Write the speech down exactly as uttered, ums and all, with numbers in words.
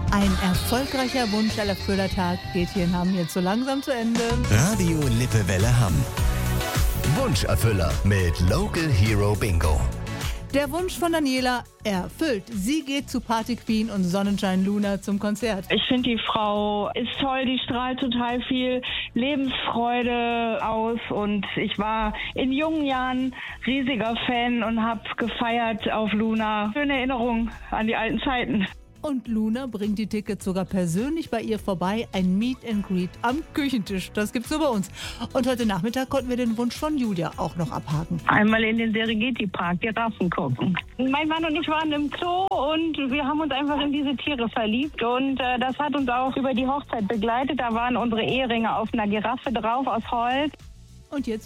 Ein erfolgreicher Wunsch-Erfüller-Tag geht hier in Hamm jetzt so langsam zu Ende. Radio Lippewelle Hamm. Wunscherfüller mit Local Hero Bingo. Der Wunsch von Daniela erfüllt. Sie geht zu Party Queen und Sonnenschein Luna zum Konzert. Ich finde, die Frau ist toll, die strahlt total viel Lebensfreude aus und ich war in jungen Jahren riesiger Fan und habe gefeiert auf Luna. Schöne Erinnerung an die alten Zeiten. Und Luna bringt die Tickets sogar persönlich bei ihr vorbei. Ein Meet and Greet am Küchentisch. Das gibt's nur bei uns. Und heute Nachmittag konnten wir den Wunsch von Julia auch noch abhaken. Einmal in den Serengeti-Park, Giraffen gucken. Mein Mann und ich waren im Zoo und wir haben uns einfach in diese Tiere verliebt. Und äh, das hat uns auch über die Hochzeit begleitet. Da waren unsere Eheringe auf einer Giraffe drauf aus Holz. Und jetzt